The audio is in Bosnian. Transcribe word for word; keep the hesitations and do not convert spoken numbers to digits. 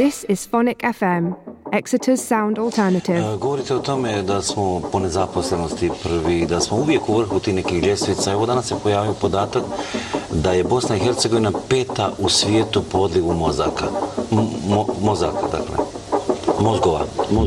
This is Phonic F M, Exeter's sound alternative. E, govorite o tome da smo po nezaposlenosti prvi, da smo uvijek u vrhu tih nekih ljestvica. Evo danas se pojavio podatak da je Bosna i Hercegovina peta u svijetu po odlivu mozaka. Mo, mozaka, dakle. Mozgova.